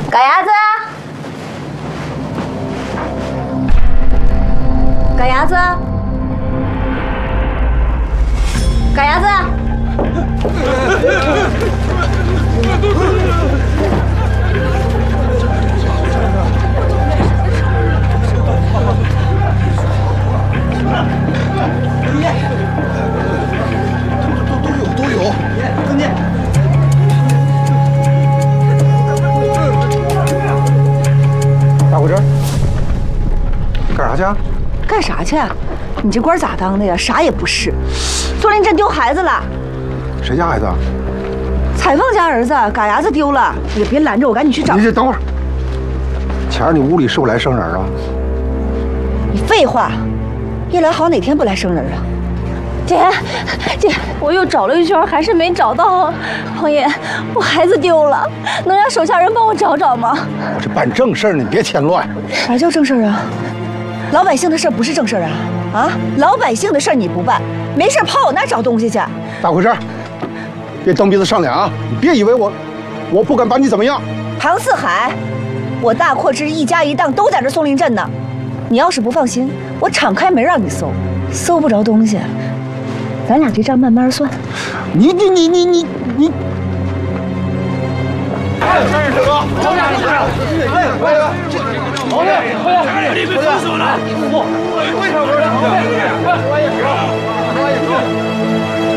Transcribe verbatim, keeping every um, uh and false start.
赶鸭子，赶鸭子，赶鸭子。 都有都有，中间。 大伙子，干啥去啊？ 干啥去？你这官咋当的呀？啥也不是。松林镇丢孩子了。 谁家孩子啊？ 彩凤家儿子，嘎牙子丢了。也别拦着我，赶紧去找。 你这等会儿。前儿你屋里是不是来生人啊？ 你废话，叶兰好哪天不来生人啊？ 姐，姐，我又找了一圈，还是没找到。王爷，我孩子丢了，能让手下人帮我找找吗？ 我这办正事儿，你别添乱。 啥叫正事儿啊？老百姓的事儿不是正事儿啊！啊，老百姓的事儿你不办，没事跑我那儿找东西去。 咋回事？别蹬鼻子上脸啊！你别以为我，我不敢把你怎么样。 庞四海，我大阔之一家一档都在这松林镇呢。你要是不放心，我敞开门让你搜，搜不着东西。 咱俩这账慢慢算。 你你你你你你！ 哎，这是哥，王爷，王爷，王爷，王爷，王爷，你被封锁了！我，为什么？王爷，王爷，王爷，